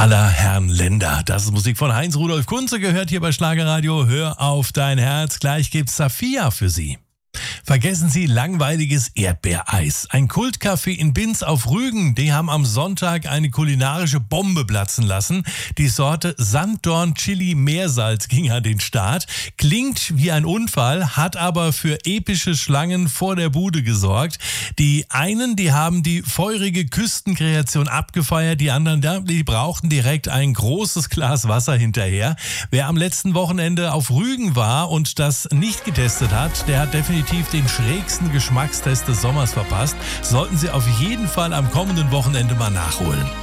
aller Herren Länder. Das ist Musik von Heinz-Rudolf Kunze, gehört hier bei Schlagerradio. Hör auf dein Herz, gleich gibt's Safia für Sie. Vergessen Sie langweiliges Erdbeereis. Ein Kultcafé in Binz auf Rügen, die haben am Sonntag eine kulinarische Bombe platzen lassen. Die Sorte Sanddorn Chili Meersalz ging an den Start. Klingt wie ein Unfall, hat aber für epische Schlangen vor der Bude gesorgt. Die einen, die haben die feurige Küstenkreation abgefeiert, die anderen, die brauchten direkt ein großes Glas Wasser hinterher. Wer am letzten Wochenende auf Rügen war und das nicht getestet hat, der hat definitiv den schrägsten Geschmackstest des Sommers verpasst. Sollten Sie auf jeden Fall am kommenden Wochenende mal nachholen.